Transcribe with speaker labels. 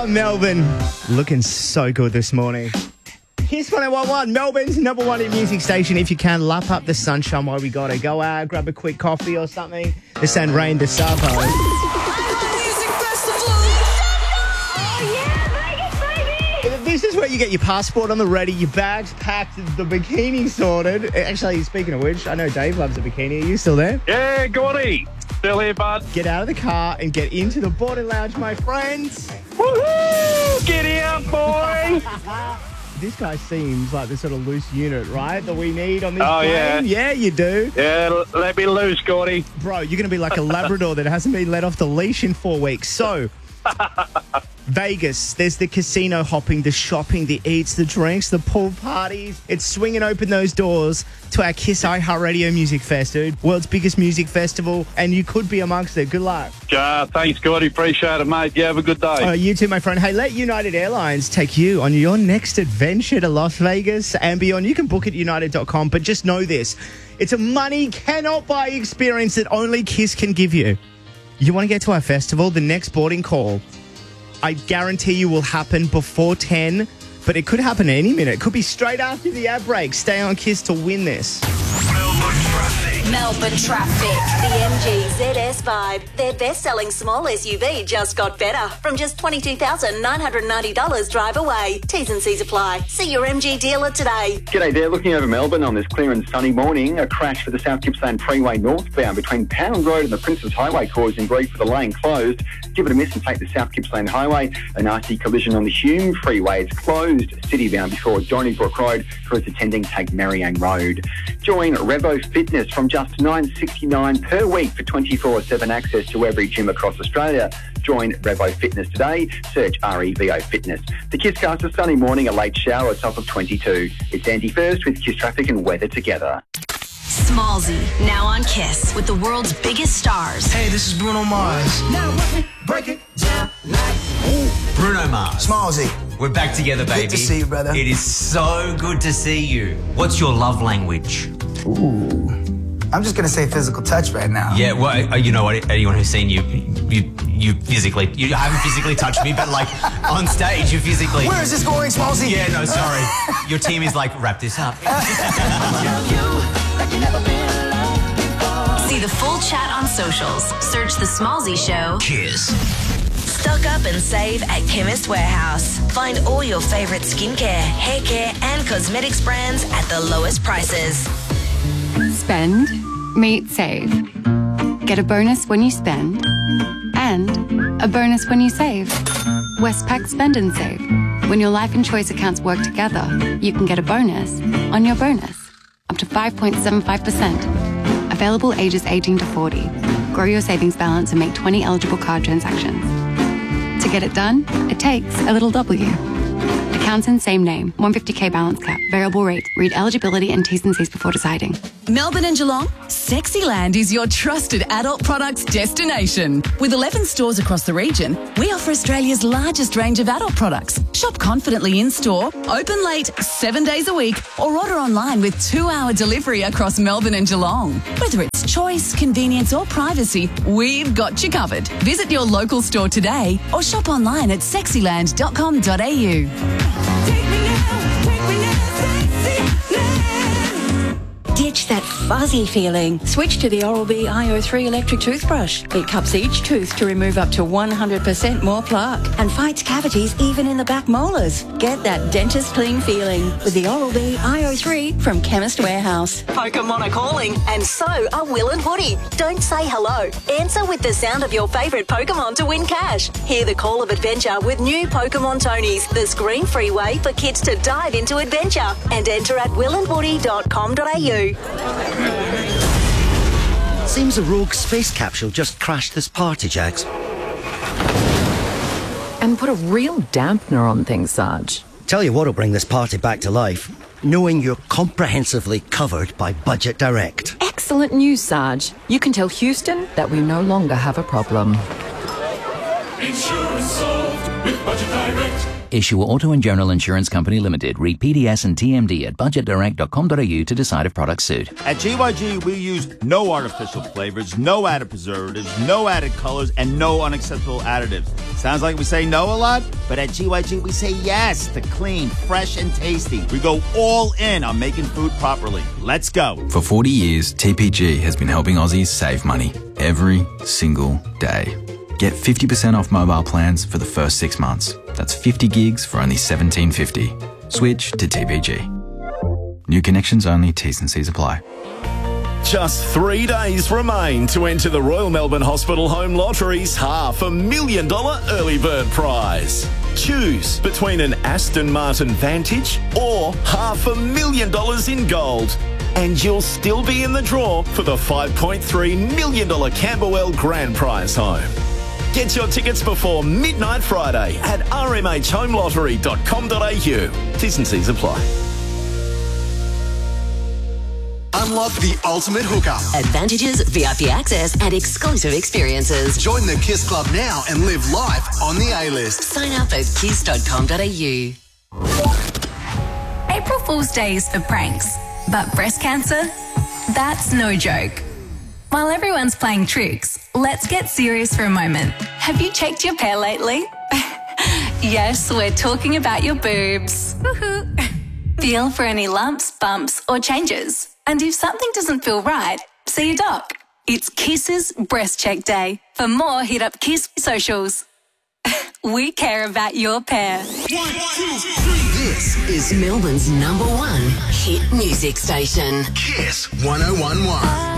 Speaker 1: Melbourne. Looking so good this morning. Here's 101.1, Melbourne's number one hit music station. If you can, lap up the sunshine while we got it. Go out, grab a quick coffee or something. This send rain to Savo. This is where you get your passport on the ready, your bags packed, the bikini sorted. Actually, speaking of which, I know Dave loves a bikini. Are you still there?
Speaker 2: Yeah, Gordy. Still here, bud.
Speaker 1: Get out of the car and get into the boarding lounge, my friends.
Speaker 2: Woohoo! Giddy up, boy!
Speaker 1: This guy seems like the sort of loose unit, right, that we need on this
Speaker 2: Oh,
Speaker 1: plane.
Speaker 2: yeah.
Speaker 1: Yeah, you do.
Speaker 2: Yeah, let me loose, Gordy.
Speaker 1: Bro, you're going to be like a Labrador that hasn't been let off the leash in 4 weeks. So, Vegas, there's the casino hopping, the shopping, the eats, the drinks, the pool parties. It's swinging open those doors to our Kiss iHeartRadio Music Fest, dude. World's biggest music festival, and you could be amongst it. Good luck.
Speaker 2: Thanks, Gordy. Appreciate it, mate. You have a good day.
Speaker 1: You too, my friend. Hey, let United Airlines take you on your next adventure to Las Vegas and beyond. You can book at united.com, but just know this. It's a money cannot buy experience that only Kiss can give you. You want to get to our festival? The next boarding call, I guarantee you, will happen before 10, but it could happen any minute. It could be straight after the ad break. Stay on Kiss to win this.
Speaker 3: Melbourne Traffic. The MG ZS Vibe. Their best-selling small SUV just got better. From just $22,990 drive away. T's and C's apply. See your MG dealer today.
Speaker 4: G'day there, looking over Melbourne on this clear and sunny morning. A crash for the South Gippsland Freeway northbound between Pound Road and the Princes Highway causing grief with the lane closed. Give it a miss and take the South Gippsland Highway. A nasty collision on the Hume Freeway. It's closed citybound before Donnybrook Road. Crews attending take Marianne Road. Join Revo Fitness from just $9.69 per week for 24/7 access to every gym across Australia. Join Revo Fitness today. Search REVO Fitness. The Kisscast, a sunny morning, a late shower, a top of 22. It's Andy First with Kiss Traffic and weather together.
Speaker 3: Smallsy, now on Kiss with the world's biggest stars.
Speaker 5: Hey, this is Bruno Mars.
Speaker 6: Now break it down like
Speaker 5: Bruno Mars.
Speaker 6: Smallsy.
Speaker 5: We're back together, baby.
Speaker 6: Good to see you, brother.
Speaker 5: It is so good to see you. What's your love language?
Speaker 6: Ooh. I'm just going to say physical touch right now.
Speaker 5: Yeah, well, you know what? Anyone who's seen you physically, you haven't physically touched me, but like on stage, you physically.
Speaker 6: Where is this going, Smallsy?
Speaker 5: Yeah, no, sorry. Your team is like, wrap this up.
Speaker 3: See the full chat on socials. Search The Smallsy Show.
Speaker 5: Kiss.
Speaker 3: Stock up and save at Chemist Warehouse. Find all your favourite skincare, hair care and cosmetics brands at the lowest prices.
Speaker 7: Spend, meet, save. Get a bonus when you spend and a bonus when you save. Westpac Spend and Save. When your life and choice accounts work together, you can get a bonus on your bonus. Up to 5.75%. Available ages 18 to 40. Grow your savings balance and make 20 eligible card transactions. To get it done, it takes a little W. Accounts in same name. 150k balance cap. Variable rate. Read eligibility and T's and C's before deciding.
Speaker 8: Melbourne and Geelong, Sexyland is your trusted adult products destination. With 11 stores across the region, we offer Australia's largest range of adult products. Shop confidently in-store, open late 7 days a week, or order online with 2-hour delivery across Melbourne and Geelong. Whether it's choice, convenience or privacy, we've got you covered. Visit your local store today or shop online at sexyland.com.au.
Speaker 9: Ditch that fuzzy feeling. Switch to the Oral-B iO3 electric toothbrush. It cups each tooth to remove up to 100% more plaque and fights cavities even in the back molars. Get that dentist clean feeling with the Oral-B iO3 from Chemist Warehouse.
Speaker 3: Pokemon are calling, and so are Will and Woody. Don't say hello. Answer with the sound of your favourite Pokemon to win cash. Hear the call of adventure with new Pokemon Tonys, the screen-free way for kids to dive into adventure. And enter at willandwoody.com.au.
Speaker 10: Seems a rogue space capsule just crashed this party, Jax.
Speaker 11: And put a real dampener on things, Sarge.
Speaker 10: Tell you what'll bring this party back to life. Knowing you're comprehensively covered by Budget Direct.
Speaker 11: Excellent news, Sarge. You can tell Houston that we no longer have a problem.
Speaker 12: Insurance solved with Budget Direct. Issuer Auto and General Insurance Company Limited. Read PDS and TMD at budgetdirect.com.au to decide if products suit.
Speaker 13: At GYG, we use no artificial flavors, no added preservatives, no added colors, and no unacceptable additives. Sounds like we say no a lot, but at GYG, we say yes to clean, fresh, and tasty. We go all in on making food properly. Let's go.
Speaker 14: For 40 years, TPG has been helping Aussies save money every single day. Get 50% off mobile plans for the first 6 months. That's 50 gigs for only $17.50. Switch to TPG. New connections only, T's and C's apply.
Speaker 15: Just 3 days remain to enter the Royal Melbourne Hospital Home Lottery's $500,000 early bird prize. Choose between an Aston Martin Vantage or $500,000 in gold. And you'll still be in the draw for the $5.3 million Camberwell Grand Prize home. Get your tickets before midnight Friday at rmhhomelottery.com.au. T's and C's apply.
Speaker 16: Unlock the ultimate hookup.
Speaker 3: Advantages, VIP access, and exclusive experiences.
Speaker 16: Join the KISS Club now and live life on the A-list.
Speaker 3: Sign up at kiss.com.au.
Speaker 17: April Fool's Day is for pranks, but breast cancer? That's no joke. While everyone's playing tricks, let's get serious for a moment. Have you checked your pair lately? Yes, we're talking about your boobs. Woohoo! Feel for any lumps, bumps, or changes. And if something doesn't feel right, see a doc. It's Kiss's Breast Check Day. For more, hit up Kiss socials. We care about your pair.
Speaker 16: 1, 2, 3. This is
Speaker 3: Melbourne's #1 hit music station.
Speaker 16: KISS 101.1.